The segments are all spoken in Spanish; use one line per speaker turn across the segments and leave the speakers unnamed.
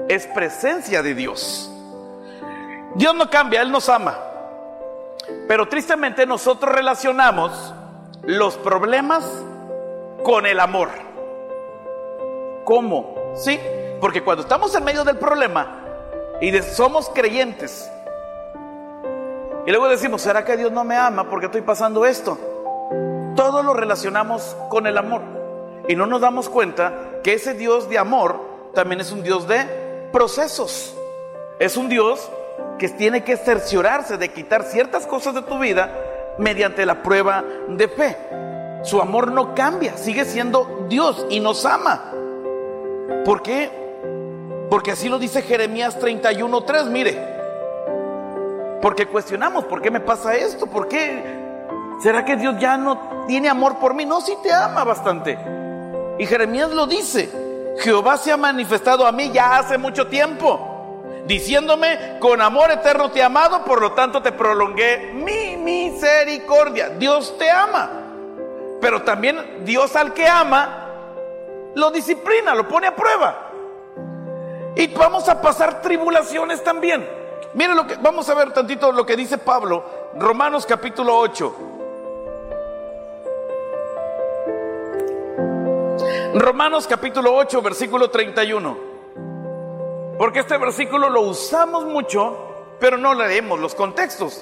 es presencia de Dios. Dios no cambia, Él nos ama. Pero tristemente nosotros relacionamos los problemas con el amor. ¿Cómo? Sí, porque cuando estamos en medio del problema y somos creyentes y luego decimos, ¿será que Dios no me ama porque estoy pasando esto? Todo lo relacionamos con el amor y no nos damos cuenta que ese Dios de amor también es un Dios de procesos. Es un Dios que tiene que cerciorarse de quitar ciertas cosas de tu vida mediante la prueba de fe. Su amor no cambia, sigue siendo Dios y nos ama. ¿Por qué? Porque así lo dice Jeremías 31:3. Mire, porque cuestionamos, ¿por qué me pasa esto? ¿Por qué? ¿Será que Dios ya no tiene amor por mí? No, sí te ama bastante. Y Jeremías lo dice: Jehová se ha manifestado a mí ya hace mucho tiempo, diciéndome, con amor eterno te he amado, por lo tanto te prolongué mi misericordia. Dios te ama, pero también Dios al que ama lo disciplina, lo pone a prueba. Y vamos a pasar tribulaciones también. Miren vamos a ver tantito lo que dice Pablo, Romanos capítulo 8. Romanos capítulo 8, versículo 31. Porque este versículo lo usamos mucho, pero no leemos los contextos.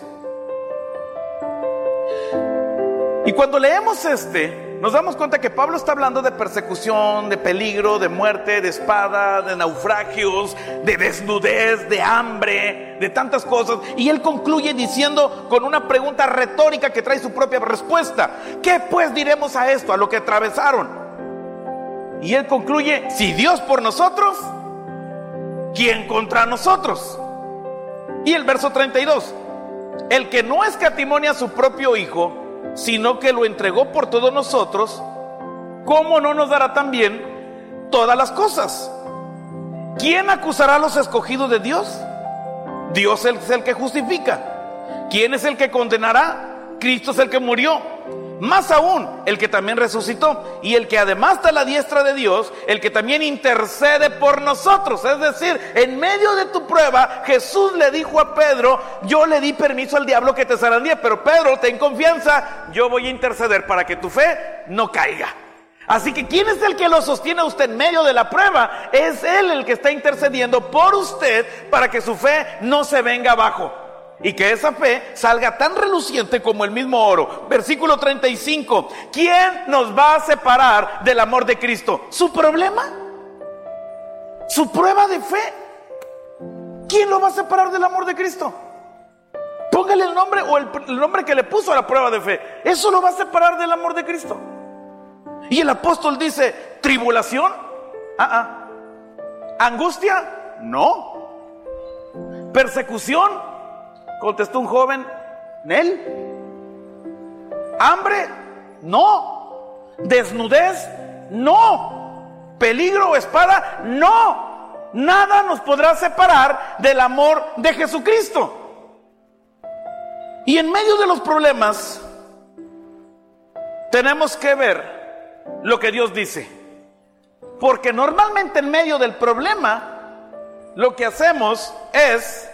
Y cuando leemos nos damos cuenta que Pablo está hablando de persecución, de peligro, de muerte, de espada, de naufragios, de desnudez, de hambre, de tantas cosas. Y él concluye diciendo con una pregunta retórica que trae su propia respuesta: ¿qué pues diremos a esto, a lo que atravesaron? Y él concluye: si Dios por nosotros, ¿quién contra nosotros? Y el verso 32: el que no escatimó a su propio hijo, sino que lo entregó por todos nosotros, ¿cómo no nos dará también todas las cosas? ¿Quién acusará a los escogidos de Dios? Dios es el que justifica. ¿Quién es el que condenará? Cristo es el que murió, más aún el que también resucitó, y el que además está a la diestra de Dios, el que también intercede por nosotros. Es decir, en medio de tu prueba, Jesús le dijo a Pedro: yo le di permiso al diablo que te zarandee, pero Pedro, ten confianza, yo voy a interceder para que tu fe no caiga. Así que ¿quién es el que lo sostiene a usted en medio de la prueba? Es Él el que está intercediendo por usted para que su fe no se venga abajo y que esa fe salga tan reluciente como el mismo oro. Versículo 35: ¿quién nos va a separar del amor de Cristo? ¿Su problema? ¿Su prueba de fe? ¿Quién lo va a separar del amor de Cristo? Póngale el nombre o el nombre que le puso a la prueba de fe. Eso lo va a separar del amor de Cristo. Y el apóstol dice: ¿tribulación? ¿Angustia? No. ¿Persecución? Contestó un joven: ¿Nel? ¿Hambre? No. ¿Desnudez? No. ¿Peligro o espada? No. Nada nos podrá separar del amor de Jesucristo. Y en medio de los problemas tenemos que ver lo que Dios dice, porque normalmente en medio del problema lo que hacemos es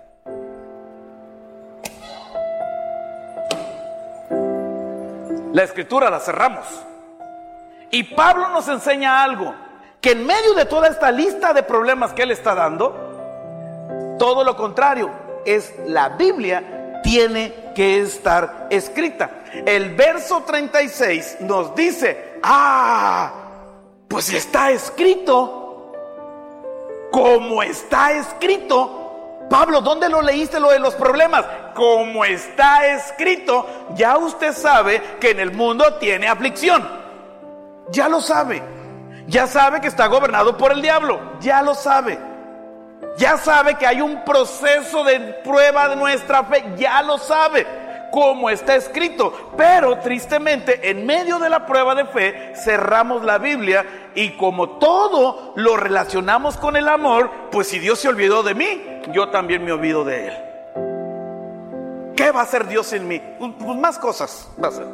la escritura la cerramos. Y Pablo nos enseña algo, que en medio de toda esta lista de problemas que él está dando, todo lo contrario, es la Biblia tiene que estar escrita. El verso 36 nos dice: pues está escrito, como está escrito. Pablo, ¿dónde lo leíste lo de los problemas? Como está escrito. Ya usted sabe que en el mundo tiene aflicción. Ya lo sabe. Ya sabe que está gobernado por el diablo. Ya lo sabe. Ya sabe que hay un proceso de prueba de nuestra fe. Ya lo sabe. Como está escrito. Pero tristemente, en medio de la prueba de fe, cerramos la Biblia. Y como todo lo relacionamos con el amor, pues si Dios se olvidó de mí, yo también me olvido de Él. ¿Qué va a hacer Dios en mí? Pues más cosas va a hacer.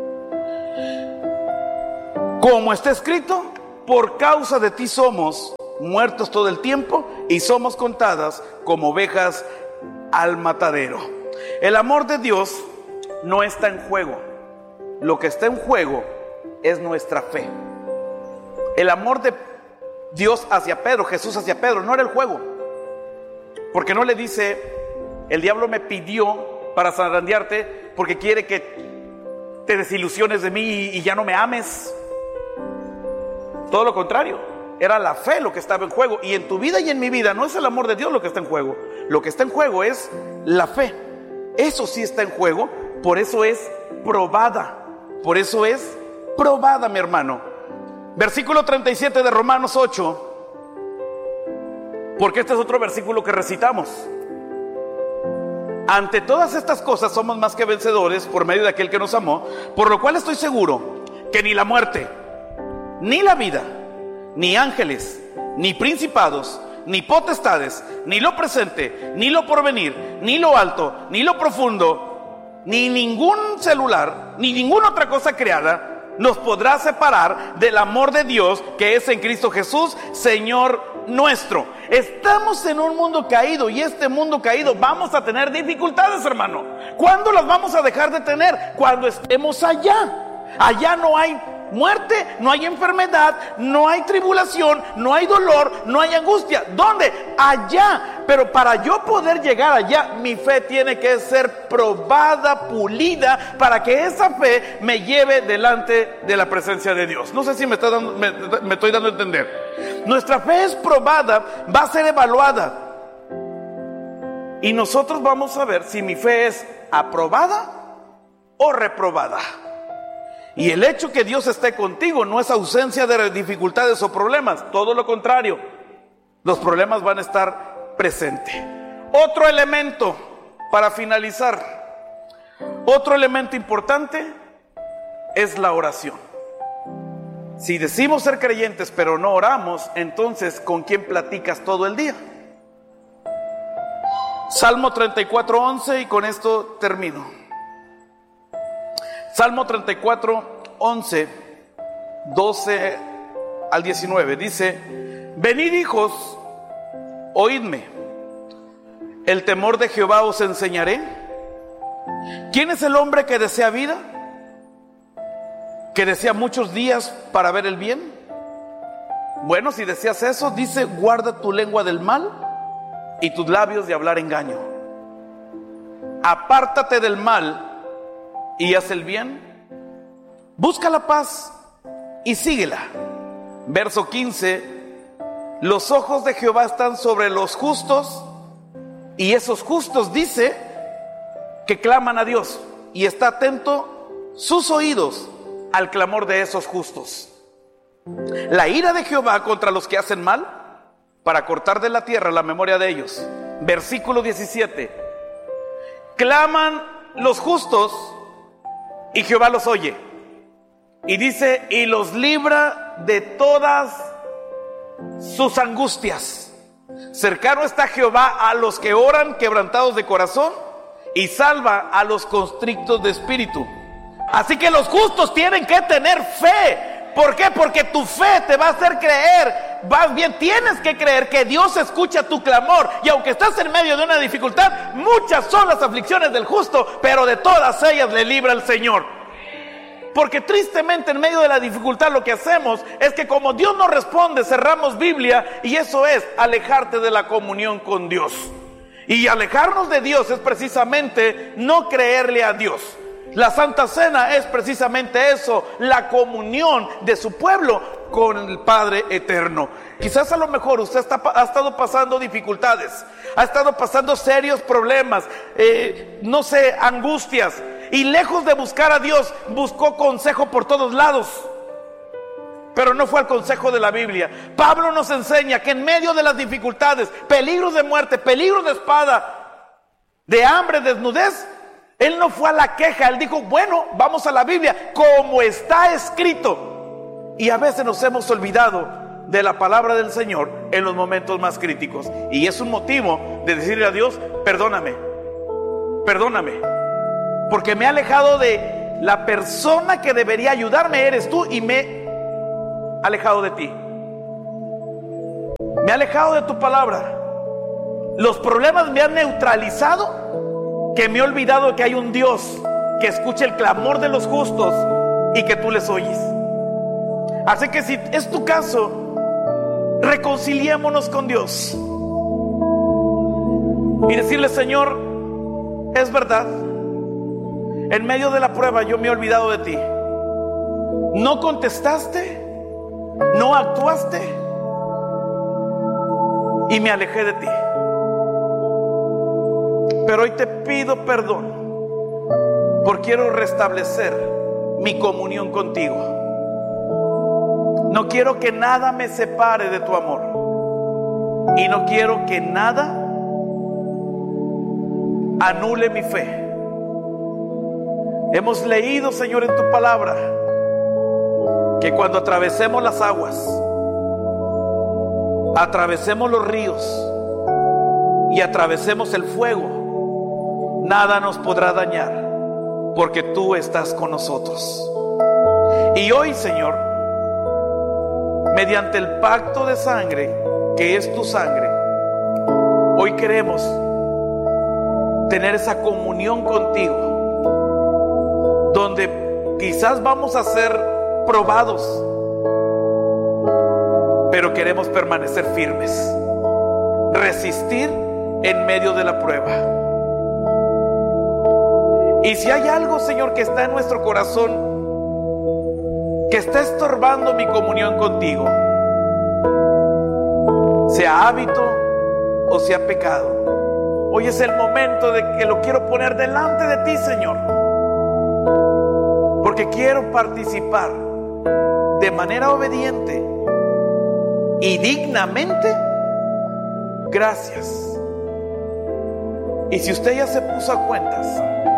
Como está escrito: por causa de ti somos muertos todo el tiempo y somos contadas como ovejas al matadero. El amor de Dios no está en juego. Lo que está en juego es nuestra fe. El amor de Dios hacia Pedro, Jesús hacia Pedro, no era el juego. Porque no le dice, el diablo me pidió para zarandearte porque quiere que te desilusiones de mí y ya no me ames. Todo lo contrario, era la fe lo que estaba en juego. Y en tu vida y en mi vida no es el amor de Dios lo que está en juego. Lo que está en juego es la fe. Eso sí está en juego. Por eso es probada. Por eso es probada, mi hermano. Versículo 37 de Romanos 8. Porque este es otro versículo que recitamos. Ante todas estas cosas somos más que vencedores por medio de aquel que nos amó, por lo cual estoy seguro que ni la muerte, ni la vida, ni ángeles, ni principados, ni potestades, ni lo presente, ni lo porvenir, ni lo alto, ni lo profundo, ni ningún celular, ni ninguna otra cosa creada nos podrá separar del amor de Dios que es en Cristo Jesús, Señor nuestro. Estamos en un mundo caído y este mundo caído vamos a tener dificultades, hermano. ¿Cuándo las vamos a dejar de tener? Cuando estemos allá. Allá no hay muerte, no hay enfermedad, no hay tribulación, no hay dolor, no hay angustia. ¿Dónde? Allá. Pero para yo poder llegar allá, mi fe tiene que ser probada, pulida, para que esa fe me lleve delante de la presencia de Dios. No sé si me estoy dando a entender. Nuestra fe es probada, va a ser evaluada. Y nosotros vamos a ver si mi fe es aprobada o reprobada. Y el hecho que Dios esté contigo no es ausencia de dificultades o problemas, todo lo contrario, los problemas van a estar presentes. Otro elemento para finalizar, otro elemento importante es la oración. Si decimos ser creyentes pero no oramos, entonces ¿con quién platicas todo el día? Salmo 34:11, y con esto termino. Salmo 34:11, 12 al 19, dice: venid, hijos, oídme, el temor de Jehová os enseñaré. ¿Quién es el hombre que desea vida? ¿Que desea muchos días para ver el bien? Bueno, si deseas eso, dice: guarda tu lengua del mal y tus labios de hablar engaño. Apártate del mal y haz el bien, busca la paz y síguela. Verso 15: los ojos de Jehová están sobre los justos, y esos justos, dice, que claman a Dios, y está atento sus oídos al clamor de esos justos. La ira de Jehová contra los que hacen mal, para cortar de la tierra la memoria de ellos. Versículo 17: claman los justos y Jehová los oye, y dice: y los libra de todas sus angustias. Cercano está Jehová a los que oran quebrantados de corazón, y salva a los constrictos de espíritu. Así que los justos tienen que tener fe. ¿Por qué? Porque tu fe te va a hacer creer. Más bien tienes que creer que Dios escucha tu clamor. Y aunque estás en medio de una dificultad, muchas son las aflicciones del justo, pero de todas ellas le libra el Señor. Porque tristemente en medio de la dificultad lo que hacemos es que, como Dios no responde, cerramos Biblia, y eso es alejarte de la comunión con Dios. Y alejarnos de Dios es precisamente no creerle a Dios. La Santa Cena es precisamente eso, la comunión de su pueblo con el Padre eterno. Quizás a lo mejor usted ha estado pasando dificultades, ha estado pasando serios problemas, angustias, y lejos de buscar a Dios, buscó consejo por todos lados, pero no fue al consejo de la Biblia. Pablo nos enseña que en medio de las dificultades, peligros de muerte, peligros de espada, de hambre, desnudez, él no fue a la queja. Él dijo: bueno, vamos a la Biblia, como está escrito. Y a veces nos hemos olvidado de la palabra del Señor en los momentos más críticos, y es un motivo de decirle a Dios: perdóname, porque me he alejado de la persona que debería ayudarme, eres tú, y me he alejado de ti. me he alejado de tu palabra. Los problemas me han neutralizado, que me he olvidado que hay un Dios que escucha el clamor de los justos y que tú les oyes. Así que si es tu caso, reconciliémonos con Dios y decirle: Señor, es verdad, en medio de la prueba yo me he olvidado de ti. No contestaste, no actuaste y me alejé de ti. Pero hoy te pido perdón, porque quiero restablecer mi comunión contigo. No quiero que nada me separe de tu amor, y no quiero que nada anule mi fe. Hemos leído, Señor, en tu palabra que cuando atravesemos las aguas, atravesemos los ríos y atravesemos el fuego, nada nos podrá dañar, porque tú estás con nosotros. Y hoy, Señor, mediante el pacto de sangre, que es tu sangre, hoy queremos tener esa comunión contigo, donde quizás vamos a ser probados, pero queremos permanecer firmes, resistir en medio de la prueba. Y si hay algo, Señor, que está en nuestro corazón, que está estorbando mi comunión contigo, sea hábito o sea pecado, hoy es el momento de que lo quiero poner delante de ti, Señor, porque quiero participar de manera obediente y dignamente. Gracias. Y si usted ya se puso a cuentas